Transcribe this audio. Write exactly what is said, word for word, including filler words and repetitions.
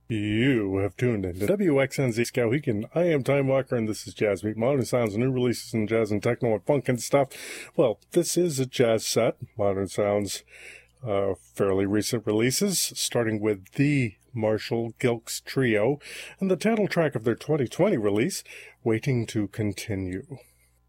You have tuned in to W X N Z Skowhegan. I am Time Walker, and this is Jazz Beat. Modern sounds, new releases in jazz and techno and funk and stuff. Well, this is a jazz set. Modern sounds, uh, fairly recent releases, starting with the Marshall Gilks Trio and the title track of their twenty twenty release, Waiting to Continue.